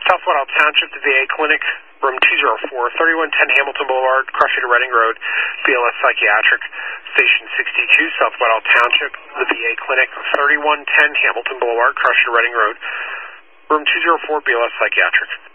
South Waddell Township, the VA Clinic, room 204, 3110 Hamilton Boulevard, Crusher to Reading Road, BLS Psychiatric, Station 62, South Waddell Township, the VA Clinic, 3110 Hamilton Boulevard, Crusher to Reading Road, room 204, BLS Psychiatric.